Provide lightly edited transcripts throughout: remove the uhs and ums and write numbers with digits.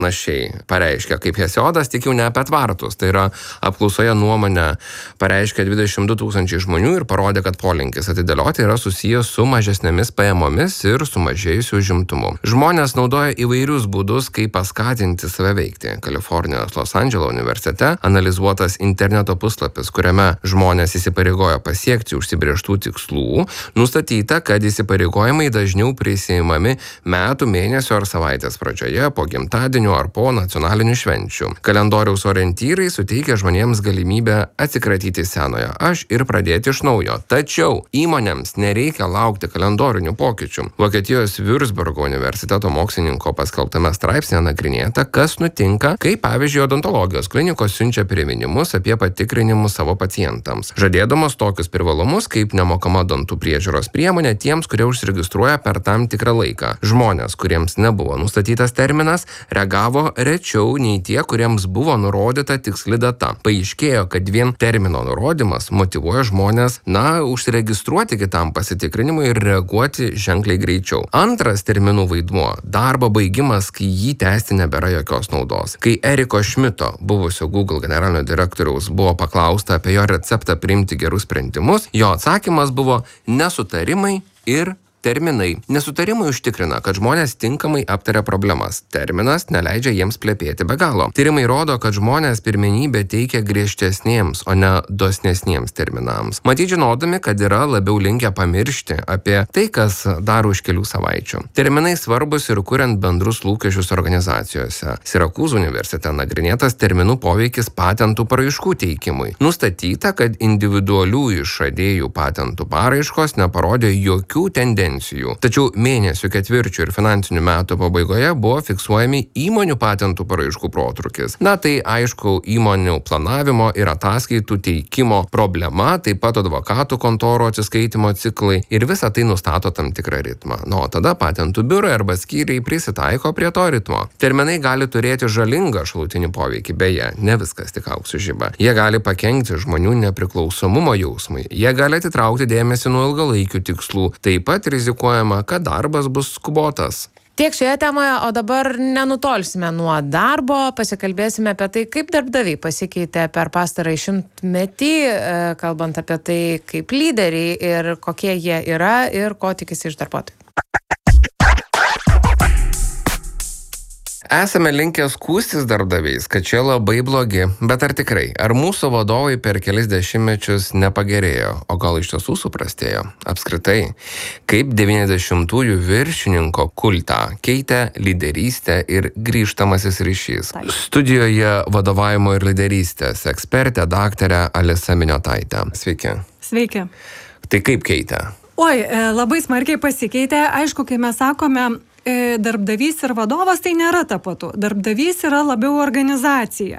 panašiai pareiškia kaip Hesiodas, tik jau ne apie tvartus. Tai yra apklausoje nuomonę pareiškia 22 000 žmonių ir parodė, kad polinkis atidėlioti yra susijęs su mažesnėmis pajamomis ir sumažėjusiu užimtumu. Žmonės naudoja įvairius būdus, kaip paskatinti save veikti. Kalifornijos Los Andželo universitete analizuotas interneto puslapis, kuriame žmonės įsipareigoja pasiekti užsibrėžtų tikslų, nustatyta, kad įsipareigojimai dažniau prisiimami metų, mėnesio ar savaitės pradžioje, po gimtadienio ar po nacionalinių švenčių. Kalendoriaus orientyrai suteikia žmonėms galimybę atsikratyti senojo aš ir pradėti iš naujo. Tačiau įmonėms nereikia laukti kalendorinių pokyčių. Vokietijos Würzburgo universiteto mokslininko paskelbtame straipsnėje nagrinėta, kas nutinka, kai pavyzdžiui odontologijos klinikos siunčia priminimus apie patikrinimus savo pacientams, žadėdamos tokius privalumus kaip nemokama dantų priežiūros priemonė tiems, kurie užsiregistruoja per tam tikrą laiką. Žmonės, kuriems nebuvo nustatytas terminas, reagavo rečiau nei tie, kuriems buvo nurodyta tiksli data. Paaiškėjo, kad vien termino nurodymas motyvuoja žmonės, užsiregistruoti kitam pasitikrinimui ir reaguoti ženkliai greičiau. Antras terminų vaidmuo – darbo baigimas, kai jį tęsti nebėra jokios naudos. Kai Eriko Šmito, buvusio Google generalinio direktoriaus, buvo paklausta apie jo receptą priimti gerus sprendimus, jo atsakymas buvo nesutarimai ir terminai. Nesutarimai užtikrina, kad žmonės tinkamai aptaria problemas. Terminas neleidžia jiems plepėti be galo. Tyrimai rodo, kad žmonės pirmenybę teikia griežtesniems, o ne dosnesniems terminams. Matyt, žinodami, kad yra labiau linkę pamiršti apie tai, kas dar už kelių savaičių. Terminai svarbus ir kuriant bendrus lūkesčius organizacijose. Sirakūzų universitete nagrinėtas terminų poveikis patentų paraiškų teikimui. Nustatyta, kad individualių išradėjų patentų paraiškos neparodė jokių tendencijų. Tačiau mėnesių, ketvirčių ir finansinių metų pabaigoje buvo fiksuojami įmonių patentų paraiškų protrūkis. Tai aišku, įmonių planavimo ir ataskaitų teikimo problema, taip pat advokatų kontorų atsiskaitimo ciklai ir visa tai nustato tam tikrą ritmą. O tada patentų biurai arba skyriai prisitaiko prie to ritmo. Terminai gali turėti žalingą šalutinį poveikį, beje, ne viskas tik aukso žiba. Jie gali pakenkti žmonių nepriklausomumo jausmui. Jie gali atitraukti dėmesį nuo ilgalaikių tikslų. Taip pat rizikuojama, kad darbas bus skubotas. Tiek šioje temoje, o dabar nenutolsime nuo darbo, pasikalbėsime apie tai, kaip darbdaviai pasikeitė per pastarąjį 100-metį, kalbant apie tai, kaip lyderiai ir kokie jie yra ir ko tikisi iš darbuotojų. Esame linkę skųstis darbdaviais, kad čia labai blogi, bet ar tikrai? Ar mūsų vadovai per kelis dešimtmečius nepagerėjo, o gal iš tiesų suprastėjo? Apskritai, kaip 90-ųjų viršininko kultą keitė lyderystė ir grįžtamasis ryšys. Studijoje vadovavimo ir lyderystės ekspertė daktarė Alisa Miniotaitė. Sveiki. Sveiki. Tai kaip keitė? Labai smarkiai pasikeitė. Aišku, kai mes sakome darbdavys ir vadovas, tai nėra tapatu. Darbdavys yra labiau organizacija,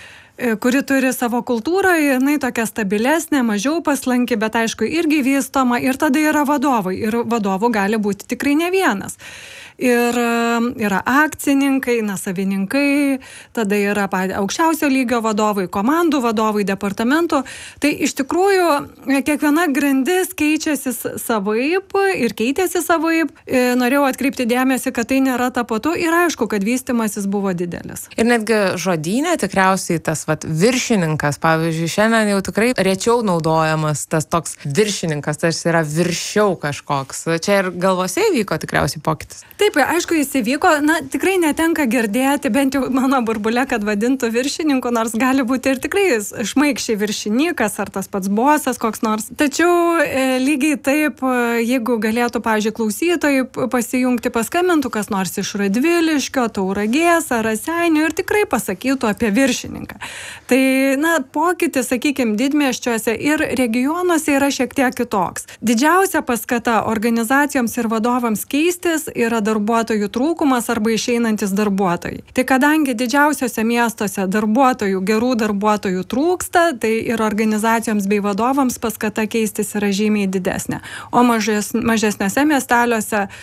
kuri turi savo kultūrą, jinai tokia stabilesnė, mažiau paslanki, bet aišku irgi vystoma, ir tada yra vadovai. Ir vadovų gali būti tikrai ne vienas. Ir yra akcininkai, savininkai, tada yra aukščiausio lygio vadovai, komandų vadovai, departamentų. Tai iš tikrųjų kiekviena grandis keičiasi savaip ir keitėsi savaip. Norėjau atkreipti dėmesį, kad tai nėra tapatu ir aišku, kad vystymasis buvo didelis. Ir netgi žodyne tikriausiai tas viršininkas, pavyzdžiui, šiandien jau tikrai rečiau naudojamas tas toks viršininkas, tas yra viršiau kažkoks. Čia ir galvose įvyko tikriausiai pokytis. Taip, aišku, jis įvyko, tikrai netenka girdėti, bent jau mano burbule, kad vadintų viršininku, nors gali būti ir tikrai šmaikščiai viršininkas ar tas pats bosas koks nors. Tačiau lygiai taip, jeigu galėtų, pavyzdžiui, klausytojai pasijungti, paskambintų kas nors iš Radviliškio, Tauragės ar Raseinių ir tikrai pasakytų apie viršininką. Tai, pokytis, sakykime, didmiesčiuose ir regionuose yra šiek tiek kitoks. Didžiausia paskata organizacijoms ir vadovams keistis yra darbuotojų trūkumas arba išeinantis darbuotojai. Tai kadangi didžiausiose miestuose gerų darbuotojų trūksta, tai ir organizacijoms bei vadovams paskata keistis yra žymiai didesnė. O mažesniuose miesteliuose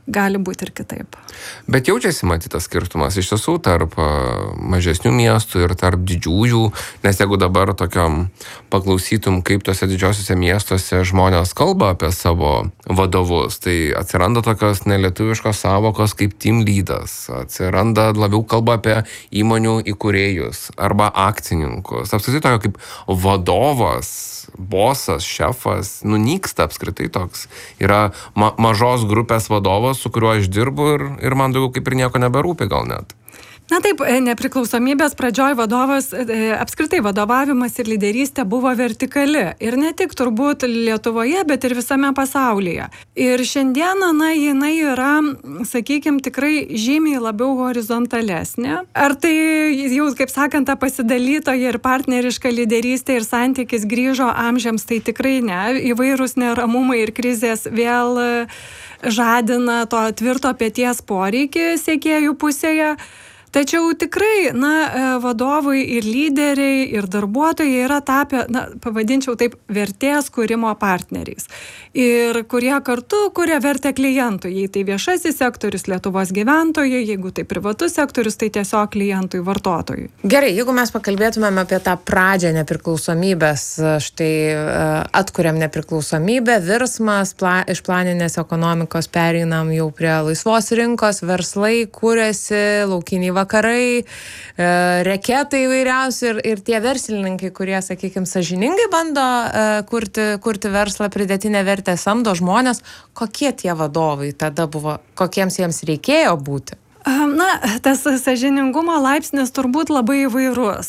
gali būti ir kitaip. Bet jaučiasi matytas skirtumas iš tiesų tarp mažesnių miestų ir tarp didžiųjų, nes jeigu dabar tokiam paklausytum, kaip tose didžiosiuose miestuose žmonės kalba apie savo vadovus, tai atsiranda tokios nelietuviškos savokos kaip team leadas, atsiranda labiau kalba apie įmonių įkūrėjus arba akcininkus. Apskritai tokio kaip vadovas, bosas, šefas, nunyksta apskritai toks. Yra mažos grupės vadovas, su kuriuo aš dirbu ir man daugiau kaip ir nieko neberūpi gal net. Na taip, nepriklausomybės pradžioj vadovas, apskritai vadovavimas ir lyderystė buvo vertikali. Ir ne tik turbūt Lietuvoje, bet ir visame pasaulyje. Ir šiandieną, jinai yra, sakykime, tikrai žymiai labiau horizontalesnė. Ar tai jau, kaip sakant, ta pasidalytoja ir partneriška lyderystė ir santykis grįžo amžiams, tai tikrai ne. Įvairūs neramumai ir krizės vėl žadina to tvirto peties poreikį sekėjų pusėje. Tačiau tikrai, vadovai ir lyderiai ir darbuotojai yra tapę, pavadinčiau taip, vertės kūrimo partneriais. Ir kurie kartu kuria vertę klientui. Jei tai viešasis sektorius, Lietuvos gyventojai, jeigu tai privatus sektorius, tai tiesiog klientui, vartotojui. Gerai, jeigu mes pakalbėtumėm apie tą pradžią nepriklausomybės, štai atkuriam nepriklausomybę, virsmas, iš planinės ekonomikos pereinam jau prie laisvos rinkos, verslai kūrėsi, laukiniai vakarai, reketai įvairiausi ir tie verslininkai, kurie, sakykime, sąžiningai bando kurti verslą, pridėtinę vertę, samdo žmonės, kokie tie vadovai tada buvo, kokiems jiems reikėjo būti? Tas sąžiningumo laipsnis turbūt labai įvairus.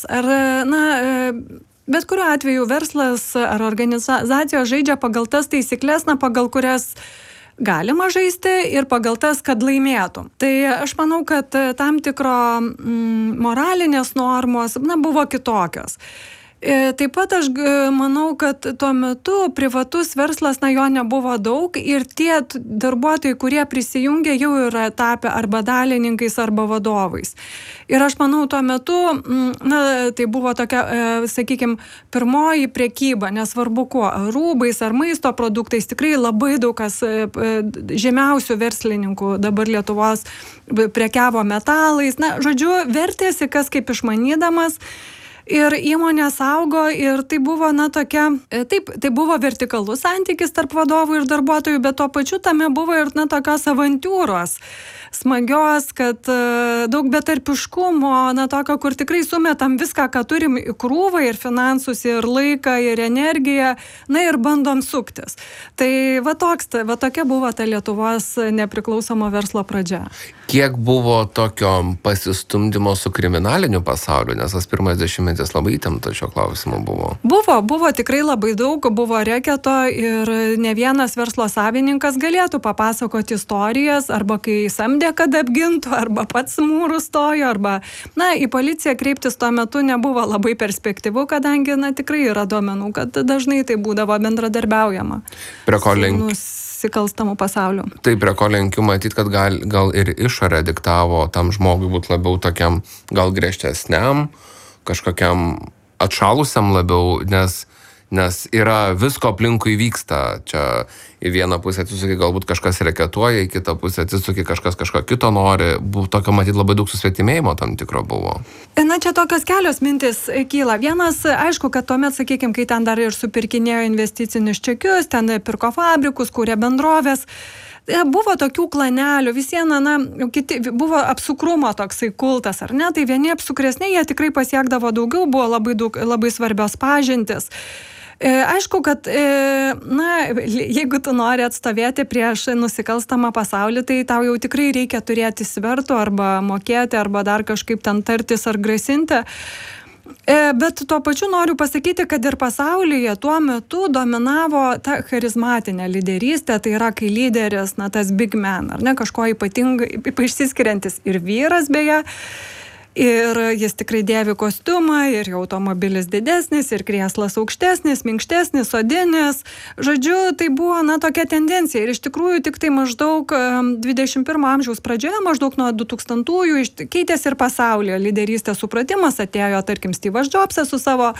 Bet kuriuo atveju verslas ar organizacijos žaidžia pagal tas taisyklės, pagal kurias galima žaisti ir pagal tas, kad laimėtum. Tai aš manau, kad tam tikro moralinės normos buvo kitokios. Taip pat aš manau, kad tuo metu privatus verslas, jo nebuvo daug ir tie darbuotojai, kurie prisijungė, jau yra tapę arba dalininkais, arba vadovais. Ir aš manau, tuo metu, tai buvo tokia, sakykime, pirmoji prekyba, nesvarbu kuo, rūbais ar maisto produktais, tikrai labai daug kas žymiausių verslininkų dabar Lietuvos prekiavo metalais. Žodžiu, vertėsi kas kaip išmanydamas. Ir įmonės augo ir tai buvo, tai buvo vertikalus santykis tarp vadovų ir darbuotojų, bet tuo pačiu tame buvo ir, tokios avantiūros smagios, kad daug betarpiškumo, tokio, kur tikrai sumetam viską, ką turim į krūvą, ir finansus, ir laiką, ir energiją, ir bandom suktis. Tai tokia buvo ta Lietuvos nepriklausomo verslo pradžia. Kiek buvo tokio pasistumdymo su kriminaliniu pasauliu, nes tas pirmas dešimtmetis labai įtemptas šio klausimu buvo? Buvo tikrai labai daug, buvo reketo ir ne vienas verslo savininkas galėtų papasakoti istorijas, arba kai samdė, kad apgintų, arba pats mūrų stojo, arba, į policiją kreiptis tuo metu nebuvo labai perspektyvu, kadangi, tikrai yra duomenų, kad dažnai tai būdavo bendradarbiaujama. Nusikalstamų pasaulių. Tai prie ko lenkiu matyti, kad gal ir išorė diktavo tam žmogui būti labiau tokiam gal griežtesniam, kažkokiam atšalusiam labiau, nes yra visko aplinkui vyksta. Čia į vieną pusę atsisuki, galbūt kažkas reketuoja, į kitą pusę atsisuki, kažkas kažko kito nori. Tokio matyti labai daug susvetimėjimo tam tikro buvo. Čia tokios kelios mintis kyla. Vienas, aišku, kad tuomet, sakykime, kai ten dar ir supirkinėjo investicinius čekius, ten pirko fabrikus, kūrė bendrovės, buvo tokių klanelių, kiti buvo apsukrumo toksai kultas, ar ne? Tai vieni apsukresni, jie tikrai pasiekdavo daugiau, buvo labai svarbios pažintis. Aišku, kad jeigu tu nori atstovėti prieš nusikalstamą pasaulį, tai tau jau tikrai reikia turėti svertų arba mokėti, arba dar kažkaip ten tartis ar grasinti. Bet tuo pačiu noriu pasakyti, kad ir pasaulyje tuo metu dominavo ta charizmatinė lyderystė, tai yra, kai lyderis, tas big man, ar ne, kažko ypatingai išsiskiriantis ir vyras beje. Ir jis tikrai dėvi kostiumą, ir automobilis didesnis, ir krėslas aukštesnis, minkštesnis, odinis. Žodžiu, tai buvo, tokia tendencija. Ir iš tikrųjų tik tai maždaug 21 amžiaus pradžioje, maždaug nuo 2000-ųjų, keitėsi ir pasaulyje. Lyderystės supratimas atėjo, tarkim, Steve'as Jobsas su savo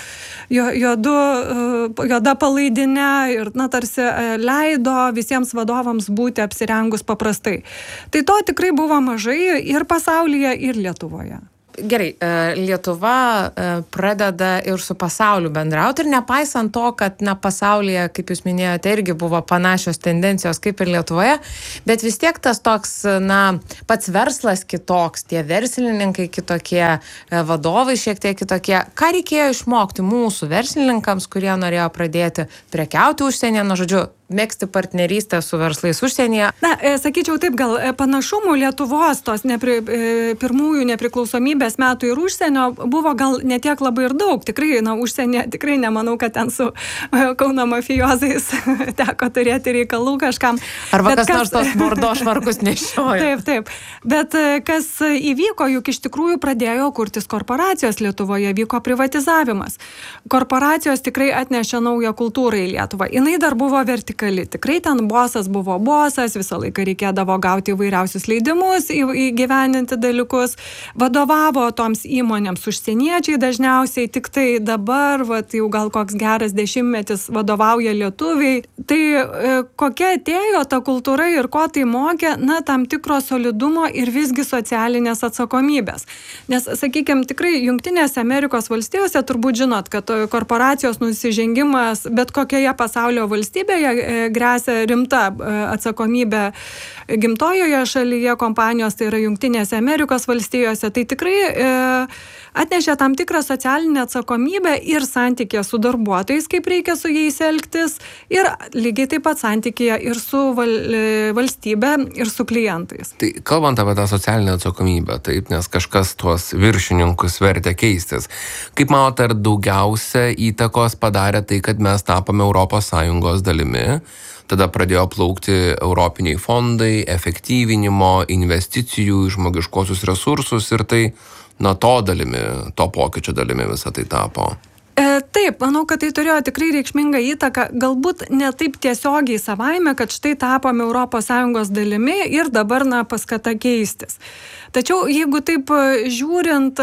juoda palaidinė ir, tarsi leido visiems vadovams būti apsirengus paprastai. Tai to tikrai buvo mažai ir pasaulyje, ir Lietuvoje. Gerai, Lietuva pradeda ir su pasauliu bendrauti ir nepaisant to, kad pasaulyje, kaip jūs minėjote, irgi buvo panašios tendencijos kaip ir Lietuvoje, bet vis tiek tas toks, pats verslas kitoks, tie verslininkai kitokie, vadovai šiek tiek kitokie. Ką reikėjo išmokti mūsų verslininkams, kurie norėjo pradėti prekiauti užsienyje, žodžiu, mėgsti partnerystę su verslais užsienyje? Sakyčiau taip, gal panašumų Lietuvos tos pirmųjų nepriklausomybės metų ir užsienio buvo gal netiek labai ir daug. Tikrai, užsienyje tikrai nemanau, kad ten su Kauno mafijozais teko turėti reikalų kažkam. Arba kas nors tos bordo švarkus nešiojo. Taip. Bet kas įvyko, juk iš tikrųjų pradėjo kurtis korporacijos Lietuvoje, vyko privatizavimas. Korporacijos tikrai atnešė naują kultūrą į Lietuvą. Jinai dar buvo vertikali. Tikrai ten bosas buvo bosas, visą laiką reikėdavo gauti įvairiausius leidimus, įgyvendinti dalykus. Vadovavo toms įmonėms užsieniečiai dažniausiai, tik tai dabar, jau gal koks geras 10 vadovauja lietuviai. Tai kokia atėjo ta kultūra ir ko tai mokė, tam tikro solidumo ir visgi socialinės atsakomybės. Nes, sakykime, tikrai Jungtinėse Amerikos valstijose turbūt žinot, kad korporacijos nusižengimas bet kokioje pasaulio valstybėje gresia rimta atsakomybė gimtojoje šalyje kompanijos, tai yra Jungtinėse Amerikos valstijose. Tai tikrai atnešė tam tikrą socialinę atsakomybę ir santykė su darbuotojais, kaip reikia su jais elgtis, ir lygiai taip pat santykėje ir su valstybe, ir su klientais. Tai kalbant apie tą socialinę atsakomybę, taip, nes kažkas tuos viršininkus vertė keistis. Kaip manote, ar daugiausia įtakos padarė tai, kad mes tapome ES dalimi? Tada pradėjo plaukti europiniai fondai, efektyvinimo, investicijų į žmogiškuosius resursus ir tai to pokyčio dalimi visą tai tapo. Taip, manau, kad tai turėjo tikrai reikšmingą įtaką, galbūt ne taip tiesiogiai savaime, kad štai tapome ES dalimi ir dabar paskata keistis. Tačiau jeigu taip žiūrint,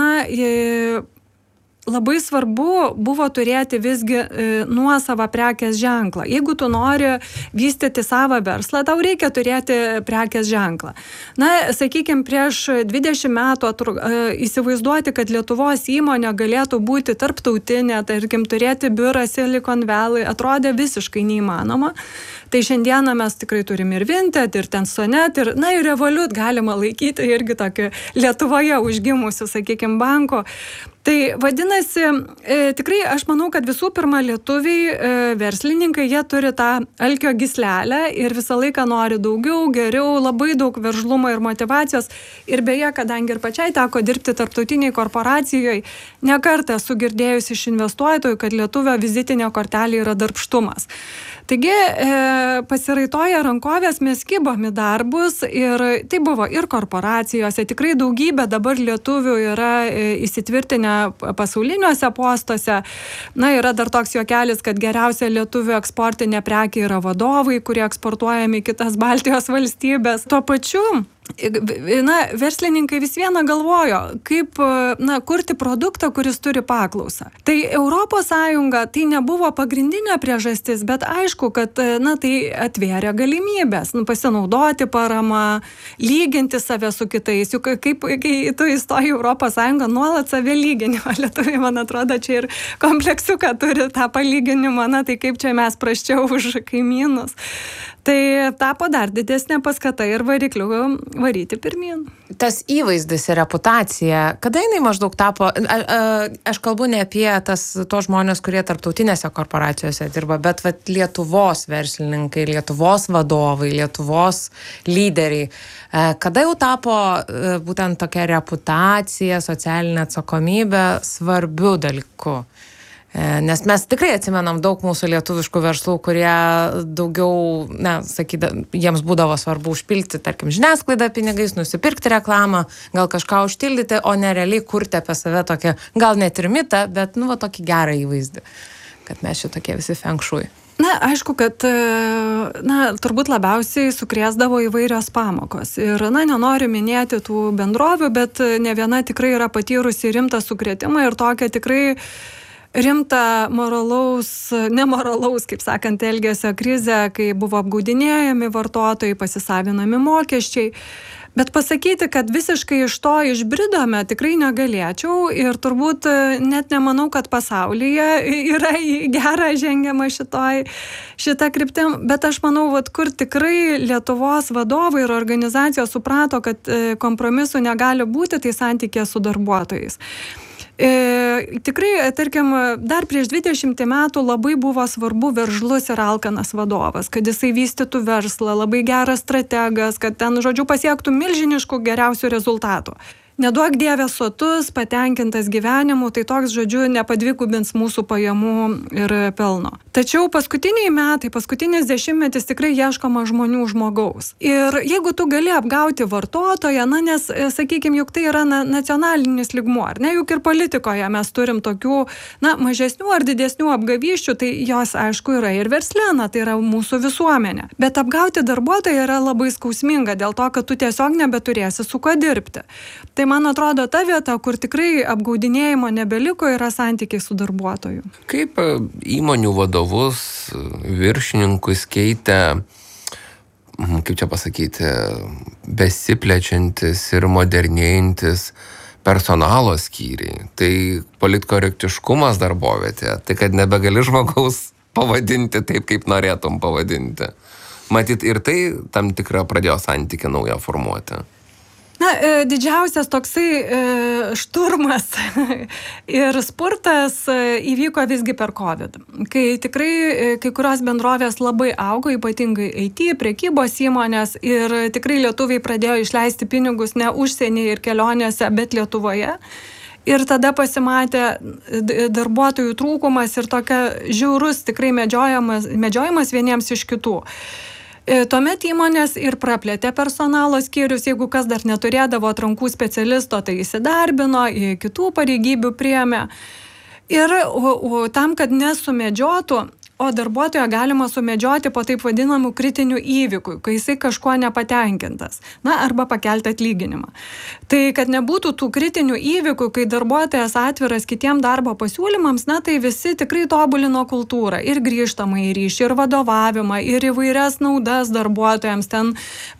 labai svarbu buvo turėti visgi nuosavą prekės ženklą. Jeigu tu nori vystyti savo verslą, tau reikia turėti prekės ženklą. Sakykime, prieš 20 metų įsivaizduoti, kad Lietuvos įmonė galėtų būti tarptautinė, tarkim, turėti biurą Silicon Valley, atrodė visiškai neįmanoma. Tai šiandieną mes tikrai turim ir Vinted, ir Tensonet, ir Revolut galima laikyti irgi tokį Lietuvoje užgimusių, sakykime, banko. Tai vadinasi, tikrai aš manau, kad visų pirma lietuviai, verslininkai, jie turi tą alkio gyslelę ir visą laiką nori daugiau, geriau, labai daug veržlumo ir motyvacijos. Ir beje, kadangi ir pačiai teko dirbti tarptautiniai korporacijoje, ne kartą esu girdėjusi iš investuotojų, kad lietuvio vizitinė kortelė yra darbštumas. Taigi, pasiraitoję rankovės mes kibom į darbus ir tai buvo ir korporacijose, tikrai daugybė dabar lietuvių yra įsitvirtinę pasauliniuose postuose. Yra dar toks juokelis, kad geriausia lietuvių eksportinė prekė yra vadovai, kurie eksportuojami į kitas Baltijos valstybės. Tuo pačiu verslininkai vis viena galvojo, kaip kurti produktą, kuris turi paklausą. Tai ES tai nebuvo pagrindinė priežastis, bet aišku, kad tai atvėrė galimybės, pasinaudoti paramą, lyginti save su kitais. Juk kai tu įstoji ES, nuolat save lyginimą. Lietuviai, man atrodo, čia ir kompleksiuką turi tą palyginimą, tai kaip čia mes prasčiau už kaimynus. Tai tapo dar didesnė paskata ir variklių varyti pirmyn. Tas įvaizdis ir reputacija, kada jinai maždaug tapo, aš kalbu ne apie tos žmonės, kurie tarptautinėse korporacijose dirba, bet Lietuvos verslininkai, Lietuvos vadovai, Lietuvos lyderiai, kada jau tapo būtent tokia reputacija, socialinė atsakomybė svarbiu dalyku? Nes mes tikrai atsimenam daug mūsų lietuviškų verslų, kurie daugiau, jiems būdavo svarbu užpilti, tarkim, žiniasklaidą pinigais, nusipirkti reklamą, gal kažką užtildyti, o nerealiai kurti apie save tokią, gal net ir mitą, bet, tokį gerą įvaizdį, kad mes šitokie visi feng shui. Aišku, kad, turbūt labiausiai sukrėsdavo įvairios pamokos. Ir, nenoriu minėti tų bendrovių, bet ne viena tikrai yra patyrusi rimtą sukrėtimą ir tokią tikrai rimtą nemoralaus, kaip sakant, elgesio krizę, kai buvo apgaudinėjami vartotojai, pasisavinami mokesčiai. Bet pasakyti, kad visiškai iš to išbridome, tikrai negalėčiau ir turbūt net nemanau, kad pasaulyje yra į gerą žengiama šitą kryptim, bet aš manau, kur tikrai Lietuvos vadovai ir organizacijos suprato, kad kompromisų negali būti, tai santykė su darbuotojais. Tikrai, tarkim, dar prieš 20 metų labai buvo svarbu veržlus ir alkanas vadovas, kad jisai vystytų verslą, labai geras strategas, kad ten, pasiektų milžiniškų geriausių rezultatų. Neduok Dieve sotus, patenkintas gyvenimu, tai toks, nepadvigubins mūsų pajamų ir pelno. Tačiau paskutinis dešimtmetis tikrai ieškoma žmogaus. Ir jeigu tu gali apgauti vartotoją, nes, sakykime, juk tai yra nacionalinis lygmuo, ar ne, juk ir politikoje mes turim tokių, mažesnių ar didesnių apgavysčių, tai jos, aišku, yra ir versle, tai yra mūsų visuomenė. Bet apgauti darbuotoją yra labai skausminga, dėl to, kad tu tiesiog nebeturėsi su kuo dirbti. Tai man atrodo, ta vieta, kur tikrai apgaudinėjimo nebeliko, yra santykiai su darbuotoju. Kaip įmonių vadovus, viršininkus keitė, kaip čia pasakyti, besiplečiantis ir modernėjantis personalo skyriai? Tai politkorektiškumas darbovietėje, tai kad nebegali žmogaus pavadinti taip, kaip norėtum pavadinti. Matyt, ir tai tam tikrą pradėjo santykį naują formuoti. Didžiausias toksai šturmas ir spurtas įvyko visgi per COVID. Kai tikrai kai kurios bendrovės labai augo, ypatingai IT, prekybos įmonės, ir tikrai lietuviai pradėjo išleisti pinigus ne užsienyje ir kelionėse, bet Lietuvoje. Ir tada pasimatė darbuotojų trūkumas ir tokia žiaurus tikrai medžiojimas vieniems iš kitų. Tuomet įmonės ir praplėtė personalo skyrius, jeigu kas dar neturėdavo atrankų specialisto, tai įsidarbino, į kitų pareigybių priėmė. Ir tam, kad nesumedžiotų, o darbuotoją galima sumedžioti po taip vadinamų kritinių įvykių, kai jisai kažkuo nepatenkintas, arba pakelti atlyginimą. Tai kad nebūtų tų kritinių įvykių, kai darbuotojas atviras kitiem darbo pasiūlymams, tai visi tikrai tobulino kultūrą ir grįžtamą į ryšį, ir vadovavimą, ir įvairias naudas darbuotojams, ten,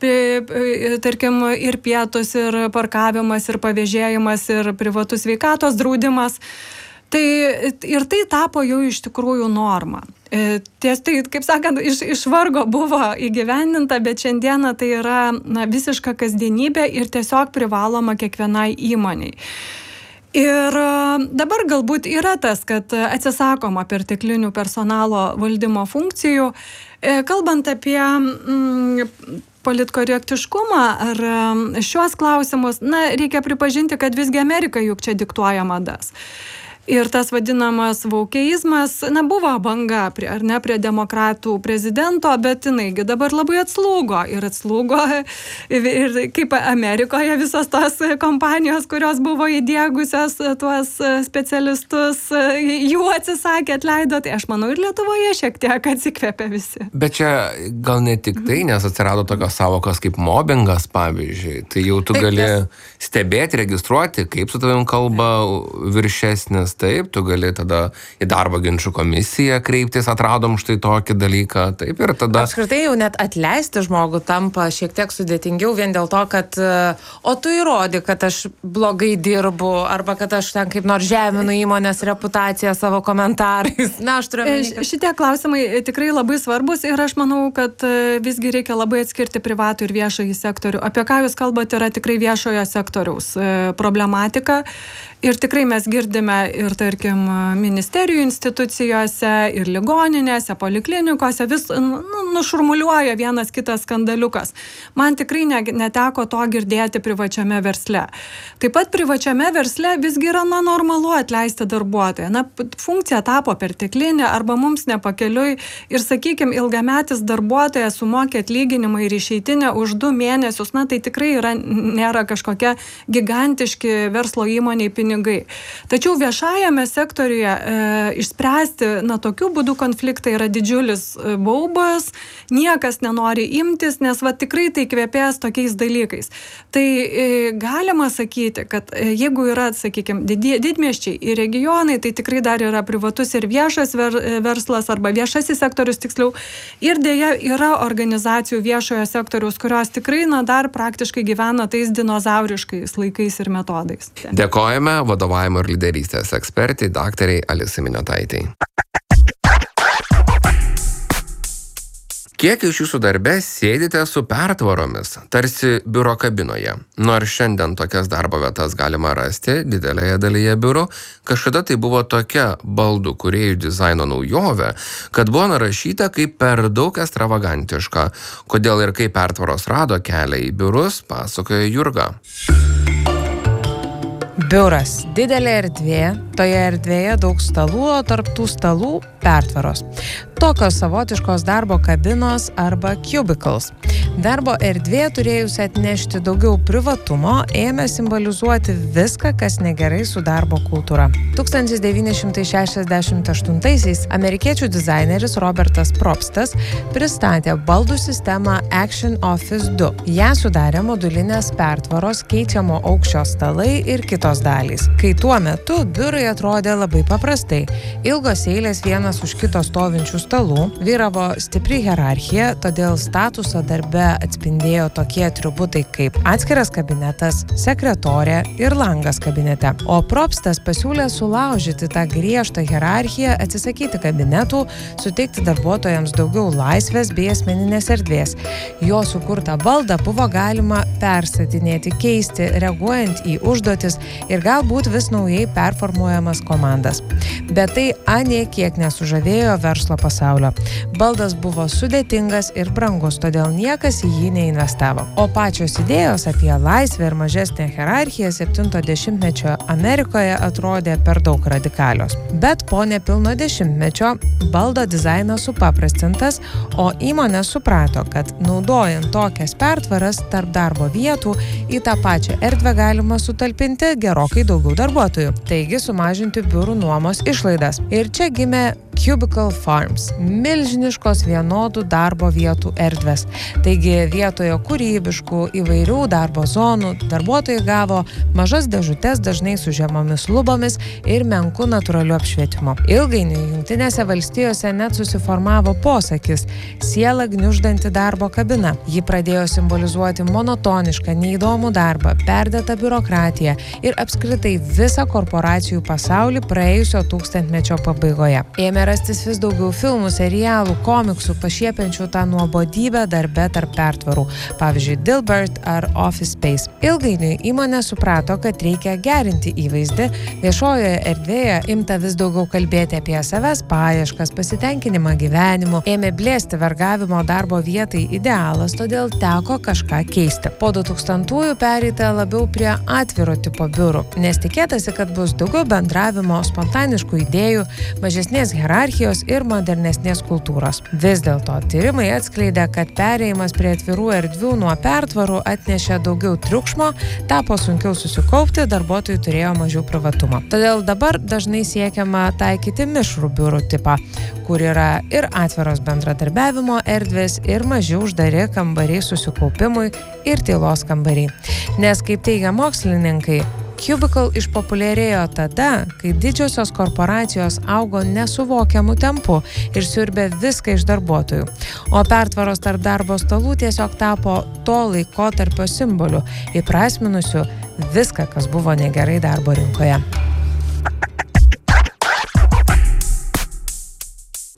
tarkim, ir pietus, ir parkavimas, ir pavėžėjimas, ir privatus sveikatos draudimas. Tai ir tai tapo jau iš tikrųjų norma. Tai, kaip sakant, iš vargo buvo įgyvendinta, bet šiandieną tai yra visiška kasdienybė ir tiesiog privaloma kiekvienai įmoniai. Ir dabar galbūt yra tas, kad atsisakoma perteklinių personalo valdymo funkcijų. Kalbant apie politkorektiškumą ar šiuos klausimus, reikia pripažinti, kad visgi Amerika juk čia diktuoja madas. Ir tas vadinamas vaukeizmas, buvo banga prie demokratų prezidento, bet jinaigi dabar labai atslūgo. Ir kaip Amerikoje visos tos kompanijos, kurios buvo įdiegusios tuos specialistus, jų atsisakė, atleido, tai aš manau ir Lietuvoje šiek tiek atsikvėpė visi. Bet čia gal ne tik tai, nes atsirado tokios savokos kaip mobbingas, pavyzdžiui. Tai jau tu gali stebėti, registruoti, kaip su tavim kalba viršesnis. Taip, tu gali tada į darbo ginčų komisiją kreiptis, atradom štai tokį dalyką, taip, ir tada... Apskritai jau net atleisti žmogų tampa šiek tiek sudėtingiau vien dėl to, kad o tu įrodi, kad aš blogai dirbu, arba kad aš ten kaip nors žeminu įmonės reputaciją savo komentarais. Aš turiu... Šitie klausimai tikrai labai svarbus ir aš manau, kad visgi reikia labai atskirti privatų ir viešąjį sektorių. Apie ką jūs kalbate yra tikrai viešojo sektoriaus problematika. Ir tikrai mes girdime ir tarkim, ministerijų institucijose, ir ligoninėse, poliklinikose vis nušurmuliuoja vienas kitas skandaliukas. Man tikrai neteko to girdėti privačiame versle. Taip pat privačiame versle visgi yra normalu atleisti darbuotoją. Funkcija tapo perteklinė arba mums nepakeliui ir, sakykime, ilgametis darbuotojas sumokė atlyginimą ir išeitinę už 2 mėnesius, tai tikrai nėra kažkokia gigantiški verslo įmoniai pinigai. Tačiau viešajame sektoriuje išspręsti tokių būdų konfliktą yra didžiulis baubas, niekas nenori imtis, nes tikrai tai kvepės tokiais dalykais. Tai galima sakyti, kad jeigu yra, sakykime, didmiesčiai ir regionai, tai tikrai dar yra privatus ir viešas verslas arba viešasis sektorius tiksliau. Ir dėja yra organizacijų viešojo sektoriaus, kurios tikrai dar praktiškai gyvena tais dinozauriškais laikais ir metodais. Dėkojame vadovavimo ir lyderystės ekspertai daktarai Alisai Miniotaitei. Kiek iš jūsų darbe sėdite su pertvaromis, tarsi biuro kabinoje? Nors šiandien tokias darbo vietas galima rasti didelėje dalyje biurų, kažkada tai buvo tokia baldų kūrėjų dizaino naujovė, kad buvo narašyta kaip per daug ekstravagantiška. Kodėl ir kaip pertvaros rado kelią į biurus, pasakoja Jurga. Biuras – didelė erdvė, toje erdvėje daug stalų, o tarp tų stalų pertvaros. Tokios savotiškos darbo kabinos arba cubicles. Darbo erdvė turėjusi atnešti daugiau privatumo, ėmė simbolizuoti viską, kas negerai su darbo kultūra. 1968-aisiais amerikiečių dizaineris Robertas Propstas pristatė baldų sistemą Action Office 2. Ją sudarė modulinės pertvaros, keičiamo aukščio stalai ir kitos dalys. Kai tuo metu biurai atrodė labai paprastai. Ilgos eilės vienas už kito stovinčių stalų, vyravo stipri hierarchija, todėl statusą darbe atspindėjo tokie atributai kaip atskiras kabinetas, sekretorė ir langas kabinete. O Propstas pasiūlė sulaužyti tą griežtą hierarchiją, atsisakyti kabinetų, suteikti darbuotojams daugiau laisvės bei asmeninės erdvės. Jo sukurtą baldą buvo galima perstatinėti, keisti, reaguojant į užduotis ir galbūt vis naujai performuojamas komandas. Bet tai anie kiek nesužavėjo verslo pasaulio. Baldas buvo sudėtingas ir brangus, todėl niekas į jį neinvestavo. O pačios idėjos apie laisvę ir mažesnę hierarchiją 70-mečio Amerikoje atrodė per daug radikalios. Bet po nepilno 10-mečio baldo dizainas supaprastintas, o įmonė suprato, kad naudojant tokias pertvaras tarp darbo vietų į tą pačią erdvę galima sutalpinti gerokai daugiau darbuotojų, taigi sumažinti biurų nuomos išlaidas. Ir čia gimė Cubicle Farms – milžiniškos vienodų darbo vietų erdvės. Taigi vietoje kūrybiškų įvairių darbo zonų darbuotojai gavo mažas dėžutes dažnai su žemomis lubomis ir menku natūraliu apšvietimu. Ilgainiui Jungtinėse valstijose net susiformavo posakis sielą gniuždanti darbo kabina. Ji pradėjo simbolizuoti monotonišką, neįdomų darbą, perdėtą biurokratiją ir apskritai visą korporacijų pasaulį praėjusio tūkstantmečio pabaigoje. Ėmė rastis vis daugiau filmų, serialų, komiksų, pašiepiančių tą nuobodybę darbe tarp pertvarų, pavyzdžiui, Dilbert ar Office Space. Ilgainiui įmonė suprato, kad reikia gerinti įvaizdį, viešojoje erdvėje imta vis daugiau kalbėti apie savęs paieškas, pasitenkinimą gyvenimu, ėmė blėsti vergavimo darbo vietai idealas, todėl teko kažką keisti. Po 2000-ųjų pereita labiau prie atviro tipo biurų, nes tikėtasi, kad bus daugiau bendravimo, spontaniškų idėjų, mažesnės hierarchijos ir modernesnės kultūros. Vis dėlto tyrimai atskleidė, kad perėjimas prie atvirų erdvių nuo pertvarų atnešė daugiau triukšmo, tapo sunkiau susikaupti, darbuotojai turėjo mažiau privatumo. Todėl dabar dažnai siekiama taikyti mišrų biurų tipą, kur yra ir atviros bendradarbiavimo erdvės, ir maži uždari kambariai susikaupimui ir tylos kambariai. Nes, kaip teigia mokslininkai, Cubicle išpopuliarėjo tada, kai didžiosios korporacijos augo nesuvokiamų tempų ir siurbė viską iš darbuotojų. O pertvaros tarp darbo stalų tiesiog tapo to laikotarpio simboliu, įprasminusiu viską, kas buvo negerai darbo rinkoje.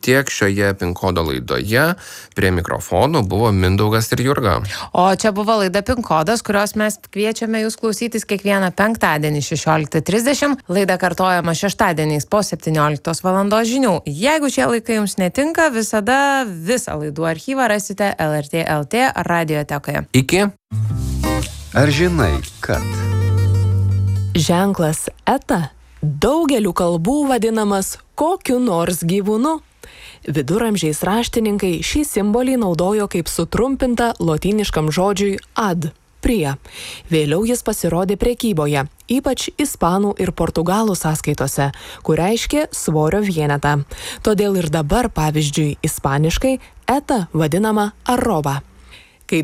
tiek šioje PIN kodo laidoje. Prie mikrofonų buvo Mindaugas ir Jurga. O čia buvo laida PIN kodas, kurios mes kviečiame jūs klausytis kiekvieną penktadienį 16:30. Laida kartojama šeštadieniais po 17 valandos žinių. Jeigu šie laikai jums netinka, visada visą laidų archyvą rasite LRT LT radiotekoje. Iki. Ar žinai, kad ženklas eta daugeliu kalbų vadinamas kokiu nors gyvūnu? Viduramžiais raštininkai šį simbolį naudojo kaip sutrumpintą lotyniškam žodžiui ad – prie. Vėliau jis pasirodė prekyboje, ypač ispanų ir portugalų sąskaitose, kur reiškė svorio vienetą. Todėl ir dabar, pavyzdžiui, ispaniškai eta vadinama arroba. Kai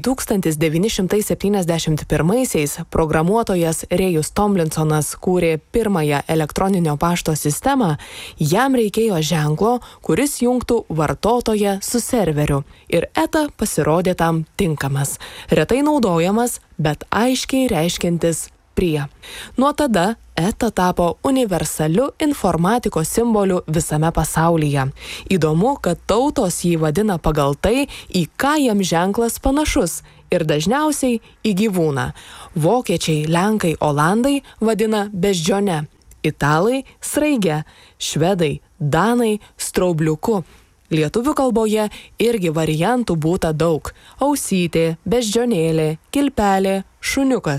1971-aisiais programuotojas Rėjus Tomlinsonas kūrė pirmąją elektroninio pašto sistemą, jam reikėjo ženklo, kuris jungtų vartotoją su serveriu. Ir eta pasirodė tam tinkamas. Retai naudojamas, bet aiškiai reiškiantis prie. Nuo tada eta tapo universaliu informatikos simboliu visame pasaulyje. Įdomu, kad tautos jį vadina pagal tai, į ką jam ženklas panašus ir dažniausiai į gyvūną. Vokiečiai, lenkai, olandai vadina beždžione, italai sraige, švedai, danai straubliuku. Lietuvių kalboje irgi variantų būta daug. Ausytė, beždžionėlė, kilpelė, šuniukas.